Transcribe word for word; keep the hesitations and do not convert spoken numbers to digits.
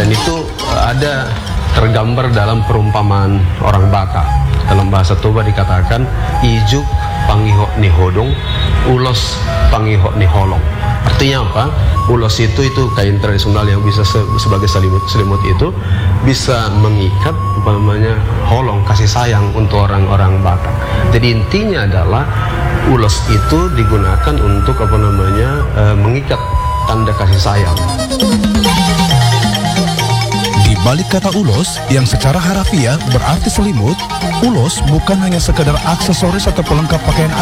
Dan itu ada tergambar dalam perumpamaan orang Batak. Dalam bahasa Toba dikatakan ijuk pangiho ni hodong, ulos pangiho ni holong. Artinya apa? Ulos itu itu kain tradisional yang bisa se sebagai selimut selimut itu bisa mengikat apa namanya holong, kasih sayang untuk orang-orang Batak. Jadi intinya adalah ulos itu digunakan untuk apa namanya e, mengikat tanda kasih sayang. Di balik kata ulos yang secara harafiah berarti selimut, ulos bukan hanya sekedar aksesoris atau pelengkap pakaian